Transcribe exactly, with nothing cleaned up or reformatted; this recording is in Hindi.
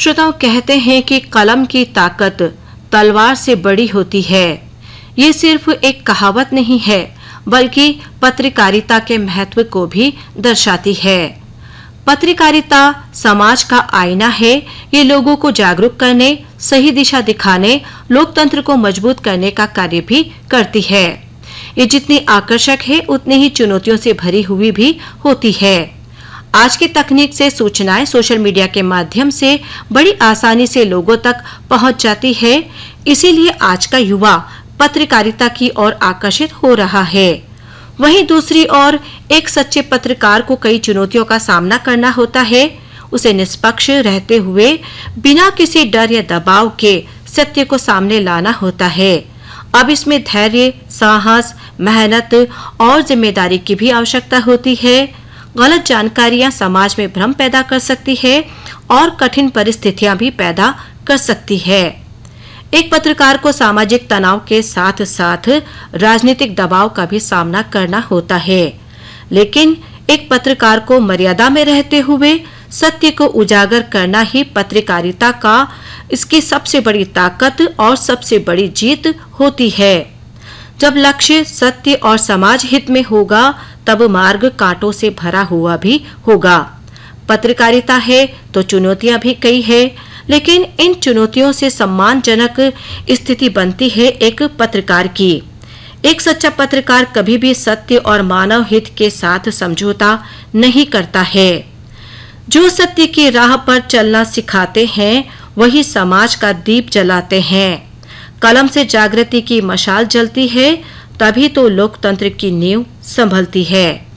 श्रोताओं, कहते हैं कि कलम की ताकत तलवार से बड़ी होती है। ये सिर्फ एक कहावत नहीं है, बल्कि पत्रकारिता के महत्व को भी दर्शाती है। पत्रकारिता समाज का आईना है। ये लोगों को जागरूक करने, सही दिशा दिखाने, लोकतंत्र को मजबूत करने का कार्य भी करती है। ये जितनी आकर्षक है, उतनी ही चुनौतियों से भरी हुई भी होती है। आज की तकनीक से सूचनाएं सोशल मीडिया के माध्यम से बड़ी आसानी से लोगों तक पहुंच जाती है। इसीलिए आज का युवा पत्रकारिता की ओर आकर्षित हो रहा है। वहीं दूसरी ओर एक सच्चे पत्रकार को कई चुनौतियों का सामना करना होता है। उसे निष्पक्ष रहते हुए बिना किसी डर या दबाव के सत्य को सामने लाना होता है। अब इसमें धैर्य, साहस, मेहनत और जिम्मेदारी की भी आवश्यकता होती है। गलत जानकारियां समाज में भ्रम पैदा कर सकती है और कठिन परिस्थितियां भी पैदा कर सकती है। एक पत्रकार को सामाजिक तनाव के साथ साथ राजनीतिक दबाव का भी सामना करना होता है, लेकिन एक पत्रकार को मर्यादा में रहते हुए सत्य को उजागर करना ही पत्रकारिता का इसकी सबसे बड़ी ताकत और सबसे बड़ी जीत होती है। जब लक्ष्य सत्य और समाज हित में होगा, तब मार्ग कांटों से भरा हुआ भी होगा। पत्रकारिता है तो चुनौतियां भी कई है, लेकिन इन चुनौतियों से सम्मानजनक स्थिति बनती है एक पत्रकार की। एक सच्चा पत्रकार कभी भी सत्य और मानव हित के साथ समझौता नहीं करता है। जो सत्य की राह पर चलना सिखाते हैं, वही समाज का दीप जलाते हैं। कलम से जागृति की मशाल जलती है, तभी तो लोकतंत्र की नींव संभलती है।